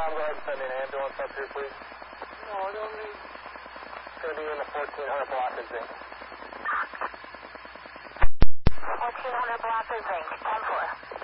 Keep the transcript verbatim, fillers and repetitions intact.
Tom, go ahead and send an ambulance up here, please. No, I don't need... It's going to be in the fourteen hundred block of zinc. fourteen hundred block of zinc, ten four.